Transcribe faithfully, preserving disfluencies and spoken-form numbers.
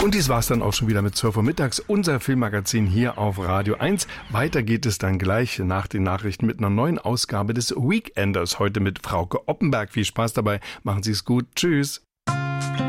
Und dies war's dann auch schon wieder mit zwölf Uhr mittags, unser Filmmagazin hier auf Radio eins. Weiter geht es dann gleich nach den Nachrichten mit einer neuen Ausgabe des Weekenders. Heute mit Frauke Oppenberg. Viel Spaß dabei, machen Sie es gut. Tschüss.